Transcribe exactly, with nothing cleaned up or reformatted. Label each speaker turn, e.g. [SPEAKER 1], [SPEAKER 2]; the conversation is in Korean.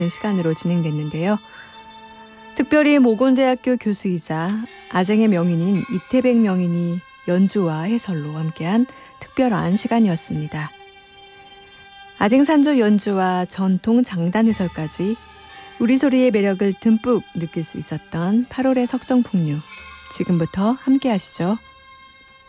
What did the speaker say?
[SPEAKER 1] 시간으로 진행됐는데요. 특별히 모곤대학교 교수이자 아쟁의 명인인 이태백 명인이 연주와 해설로 함께한 특별한 시간이었습니다. 아쟁산조 연주와 전통 장단 해설까지 우리 소리의 매력을 듬뿍 느낄 수 있었던 팔월의 석정풍류. 지금부터 함께 하시죠.